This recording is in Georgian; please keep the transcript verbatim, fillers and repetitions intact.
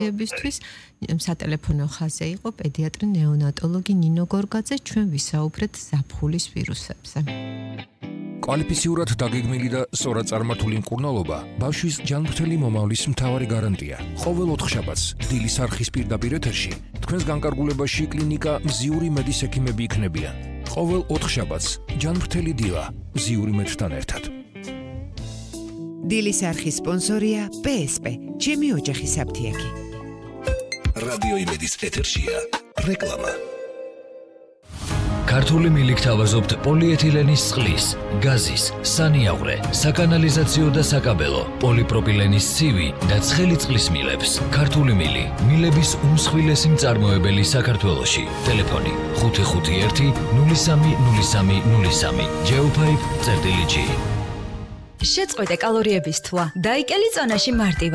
ინფორმაციებისთვის სატელეფონო ხაზზე იყო პედიატრი ნეონატოლოგი ნინო გორგაძე, ჩვენ ვისაუბრეთ ზაფხულის ვირუსებზე. კვალიფიციურად დაგეგმილი და სწორად წარმართული მკურნალობა ბავშვის ჯანმრთელი მომავლის მთავარი გარანტია. ყოველ ოთხშაბათს დილის არხის პირდაპირ ეთერში თქვენს განკარგულებაში კლინიკა მზიური მედის ექიმები იქნებიან. ყოველ ოთხშაბათს ჯანმრთელი დილა მზიური მედთან ერთად. დილის არხის სპონსორია პე ეს პე, ჩემი ოჯახის აფთიაქი. რადიო იმედის ეთერშია რეკლამა. ქართული მილიქ თავაზობთ პოლიეთილენის წყლის, გაზის, სანიაღვრე, საკანალიზაციო და საკაბელო, პოლიპროპილენის ცივი და ცხელი წყლის მილებს. ქართული მილი, მილების უმსხვილესი მწარმოებელი საქართველოში. ტელეფონი ხუთი ხუთი ერთი ნული სამი ნული სამი ნული სამი. ჯეოფაიფ წერტილი ჯი. შეწყვეტე კალორიების თვა. დაიკელი წონაში მარტივად.